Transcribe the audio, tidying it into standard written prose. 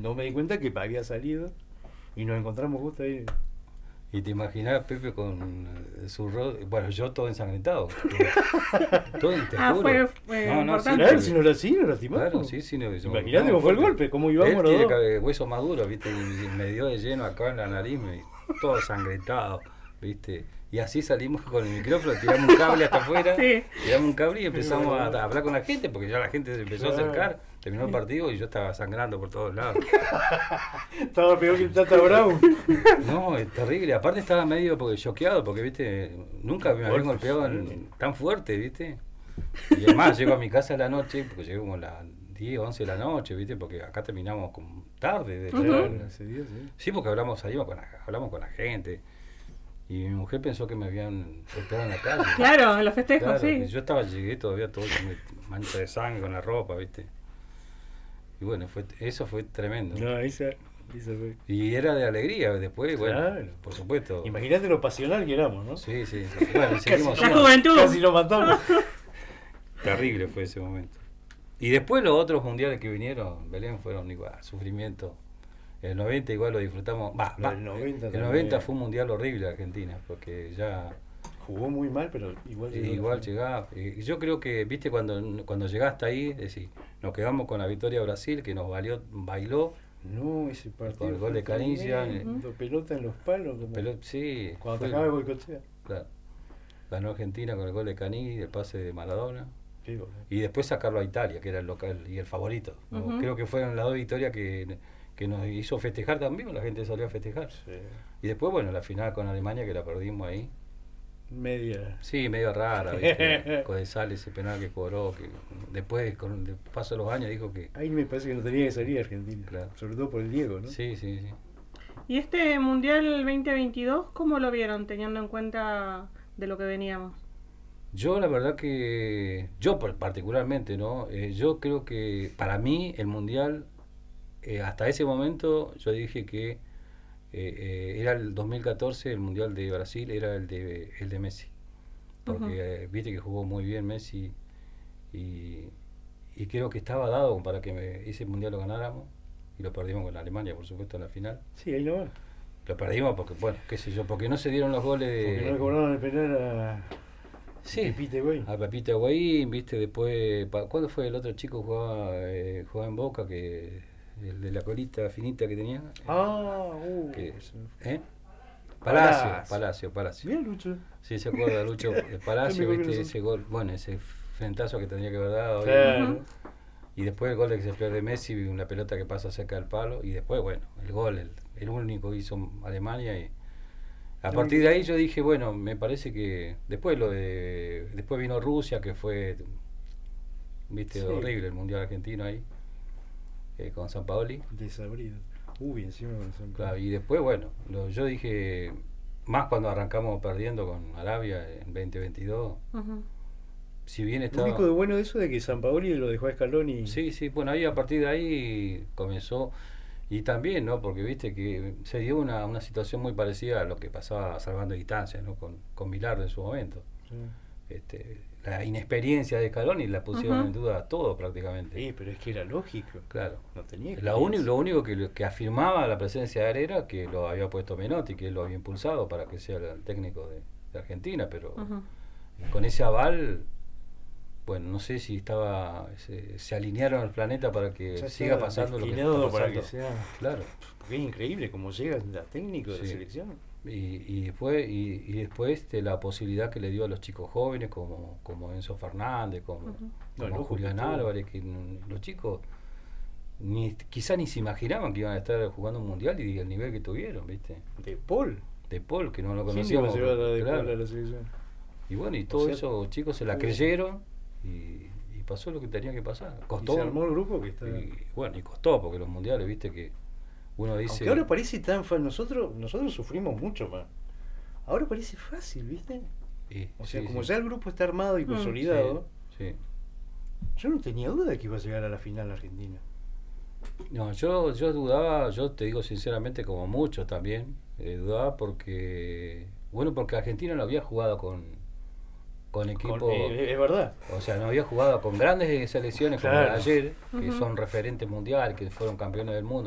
no me di cuenta que había salido y nos encontramos justo ahí. Y te imaginás Pepe con su rostro, bueno, yo todo ensangrentado. Todo, te juro. Fue no, importante. Sí, Claro, si no era así, nos lastimamos. Claro, sí. No, Imaginate cómo fue el golpe, cómo íbamos los Él dos. tiene hueso maduro, ¿viste? Y me dio de lleno acá en la nariz, todo ensangrentado, ¿viste? Y así salimos con el micrófono, tiramos un cable hasta afuera, tiramos un cable y empezamos a hablar con la gente, porque ya la gente se empezó a acercar, terminó el partido y yo estaba sangrando por todos lados. Estaba peor que el Tata Brown. No, es terrible. Aparte estaba medio choqueado, porque, viste, nunca me habían golpeado tan fuerte, viste. Y además llego a mi casa a la noche, porque llego como a las 10, 11 de la noche, viste, porque acá terminamos como tarde. De sí, porque hablamos con la gente. Y mi mujer pensó que me habían golpeado en la calle. Claro, en los festejos, sí. Yo llegué todavía todo con mancha de sangre con la ropa, viste. Y bueno, eso fue tremendo. No, esa fue. Y era de alegría después, claro. Bueno, por supuesto. Imagínate lo pasional que éramos, ¿no? Sí. Bueno, seguimos. La juventud. Casi lo matamos. Terrible fue ese momento. Y después los otros mundiales que vinieron, Belén, fueron igual, sufrimiento. El 90 igual lo disfrutamos. El 90 fue un mundial horrible de Argentina, porque ya... Jugó muy mal, pero igual llegaba. Y yo creo que, viste, cuando llegaste ahí, decís, nos quedamos con la victoria a Brasil, que nos bailó. No, ese partido. Con el gol de Canilla. Pelota en los palos. Sí. Cuando atacaba el Goicoechea. Claro. Ganó Argentina con el gol de Canilla, el pase de Maradona. Sí, y después sacarlo a Italia, que era el local y el favorito. Creo que fueron las dos victorias que nos hizo festejar también, la gente salió a festejar. Sí. Y después, bueno, la final con Alemania, que la perdimos ahí. Medio rara, ¿viste? Codesal, ese penal que cobró, que después, con el paso de los años, dijo que... Ahí me parece que no tenía que salir Argentina, claro. Sobre todo por el Diego, ¿no? Sí. ¿Y este Mundial 2022, cómo lo vieron, teniendo en cuenta de lo que veníamos? Yo la verdad que, yo particularmente, ¿no? Yo creo que para mí el Mundial, hasta ese momento yo dije que era el 2014, el Mundial de Brasil, era el de Messi. Porque viste que jugó muy bien Messi y creo que estaba dado para que ese Mundial lo ganáramos y lo perdimos con Alemania, por supuesto, en la final. Sí, ahí no va. Lo perdimos porque, bueno, qué sé yo, porque no se dieron los goles. Porque no le cobraron el penal a Pepito Higuaín. A Pepito Higuaín, viste, después, ¿cuándo fue el otro chico que jugaba en Boca, que el de la colita finita que tenía? Palacio. Mira, Lucho. Sí, se acuerda, Lucho. Palacio, viste, ese gol, bueno, ese frentazo que tendría que haber dado. Claro. Y después el gol de que se pierde Messi, una pelota que pasa cerca del palo, y después, bueno, el gol, el único que hizo Alemania, y a partir de ahí yo dije, bueno, me parece que después después vino Rusia, que fue, viste, horrible el Mundial argentino ahí, con Sampaoli. Desabrido. Encima con Sampaoli. Claro, y después, bueno, yo dije, más cuando arrancamos perdiendo con Arabia en 2022, si bien estaba... Lo único de bueno de eso es que Sampaoli lo dejó a Scaloni. Sí, bueno, ahí a partir de ahí comenzó, y también, ¿no? Porque viste que se dio una situación muy parecida a lo que pasaba salvando distancias, ¿no? Con Bilardo en su momento. Sí. La inexperiencia de Scaloni la pusieron en duda todo prácticamente. Sí, pero es que era lógico. Claro. No tenía lo único que afirmaba la presencia de él era que lo había puesto Menotti, que él lo había impulsado para que sea el técnico de Argentina, pero con ese aval... Bueno, no sé si se alinearon al planeta para que siga pasando lo que está pasando. Para que sea, claro. Porque es increíble cómo llega el técnico de selección. Y después la posibilidad que le dio a los chicos jóvenes como Enzo Fernández, como Julián Álvarez, que los chicos quizá ni se imaginaban que iban a estar jugando un mundial y el nivel que tuvieron, ¿viste? De Paul, que no lo conocíamos. Paul a la selección. Y bueno, y todos esos chicos se la creyeron. Y pasó lo que tenía que pasar. Costó. Y se armó el grupo que está. Y costó, porque los mundiales, viste que uno dice. Aunque ahora parece tan fácil. Nosotros sufrimos mucho más. Ahora parece fácil, ¿viste? Como ya el grupo está armado y consolidado. Yo no tenía duda de que iba a llegar a la final Argentina. No, yo dudaba, yo te digo sinceramente, como muchos también, dudaba porque Argentina no había jugado con equipo, es verdad. O sea, no había jugado con grandes selecciones como la de ayer, que son referentes mundiales, que fueron campeones del mundo.